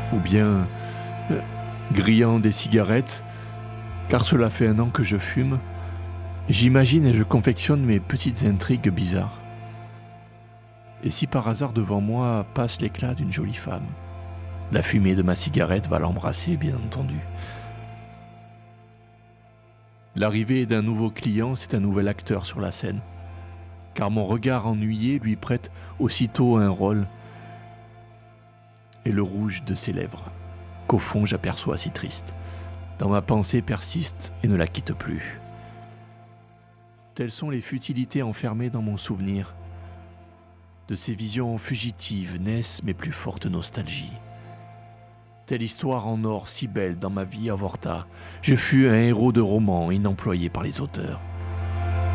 ou bien grillant des cigarettes, car cela fait 1 an que je fume, j'imagine et je confectionne mes petites intrigues bizarres. Et si par hasard devant moi passe l'éclat d'une jolie femme, la fumée de ma cigarette va l'embrasser, bien entendu. L'arrivée d'un nouveau client, c'est un nouvel acteur sur la scène, car mon regard ennuyé lui prête aussitôt un rôle, et le rouge de ses lèvres, qu'au fond j'aperçois si triste, dans ma pensée persiste et ne la quitte plus. Telles sont les futilités enfermées dans mon souvenir. De ces visions fugitives naissent mes plus fortes nostalgies. Telle histoire en or si belle dans ma vie avorta, je fus un héros de roman inemployé par les auteurs.